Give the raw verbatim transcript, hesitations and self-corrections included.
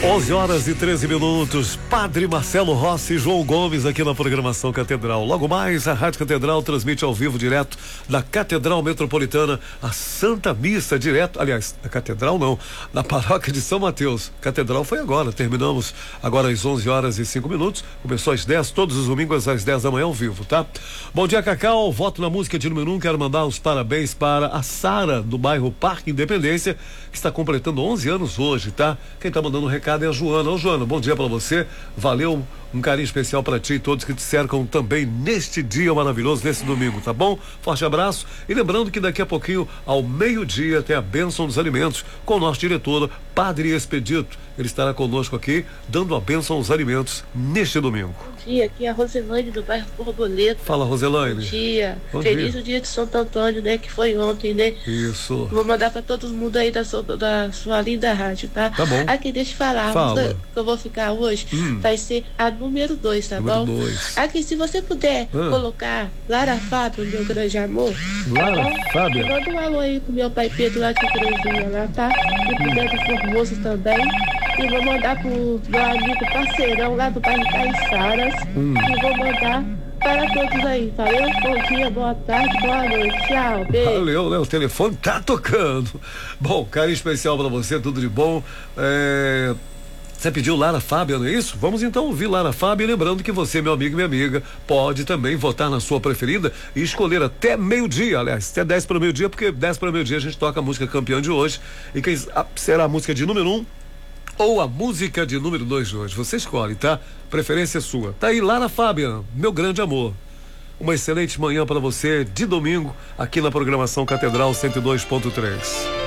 onze horas e treze minutos. Padre Marcelo Rossi e João Gomes aqui na programação Catedral. Logo mais, a Rádio Catedral transmite ao vivo direto da Catedral Metropolitana a Santa Missa direto, aliás, na Catedral não, na Paróquia de São Mateus. Catedral foi agora, terminamos agora às onze horas e cinco minutos. Começou às dez, todos os domingos às dez da manhã ao vivo, tá? Bom dia, Cacau. Voto na música de número um. Quero mandar os parabéns para a Sara do bairro Parque Independência, que está completando onze anos hoje, tá? Quem tá mandando um recado é a Joana. Ô, Joana, bom dia pra você. Valeu, um carinho especial pra ti e todos que te cercam também neste dia maravilhoso, nesse domingo, tá bom? Forte abraço. E lembrando que daqui a pouquinho, ao meio-dia, tem a bênção dos alimentos com o nosso diretor, Padre Expedito. Ele estará conosco aqui, dando a bênção aos alimentos neste domingo. Bom dia, aqui é a Roselane do bairro Borboleta. Fala, Roselane. Bom dia. Bom Feliz dia. o dia de Santo Antônio, né? Que foi ontem, né? Isso. Vou mandar pra todo mundo aí da sua, da sua linda rádio, tá? Tá bom. Aqui, deixa eu falar. Fala. A música que eu vou ficar hoje Hum. vai ser a número dois, tá Número bom? dois. Aqui, se você puder Ah. colocar Lara Fábio, meu grande amor. Lara tá bom? Fábio. Manda um alô aí pro meu pai Pedro lá de Creuzinha lá, tá? E pro Beto Formoso também. E vou mandar pro meu amigo parceirão lá do bairro Caiçaras. Hum. E vou mandar para todos aí. Valeu? Bom dia, boa tarde, boa noite. Tchau, beijo. Valeu, né? O telefone tá tocando. Bom, carinho especial pra você, tudo de bom. É... Você pediu Lara Fábio, não é isso? Vamos então ouvir Lara Fábio, lembrando que você, meu amigo e minha amiga, pode também votar na sua preferida e escolher até meio-dia, aliás, até dez para o meio-dia, porque dez para o meio-dia a gente toca a música campeã de hoje e quem será a música de número um ou a música de número dois de hoje. Você escolhe, tá? Preferência sua. Tá aí Lara Fábio, meu grande amor. Uma excelente manhã para você de domingo aqui na programação Catedral cento e dois ponto três.